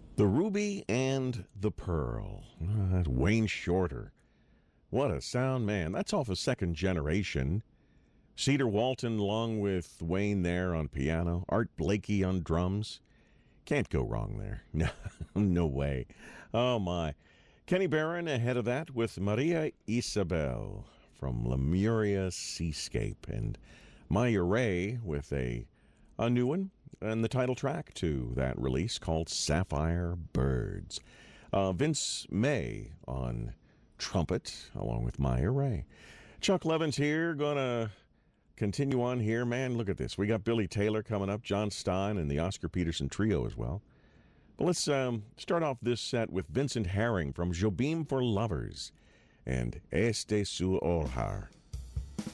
The Ruby and the Pearl. Wayne Shorter. What a sound, man. That's off of Second Generation. Cedar Walton along with Wayne there on piano. Art Blakey on drums. Can't go wrong there. No, no way. Oh, my. Kenny Barron ahead of that with Maria Isabel from Lemuria Seascape. And Maya Ray with a new one and the title track to that release called Sapphire Birds. Vince May on trumpet along with Maya Ray. Chuck Levin's here, gonna continue on here. Man, look at this. We got Billy Taylor coming up, John Stein, and the Oscar Peterson Trio as well. But let's start off this set with Vincent Herring from Jobim for Lovers and Este Su Orhar.